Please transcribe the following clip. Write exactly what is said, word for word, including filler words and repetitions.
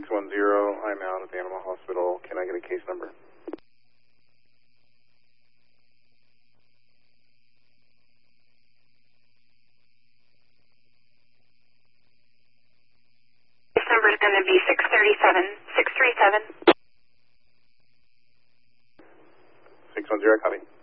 one zero, I'm out at the animal hospital. Can I get a case number? This number is going to be six thirty-seven, six three seven. six one zero, copy.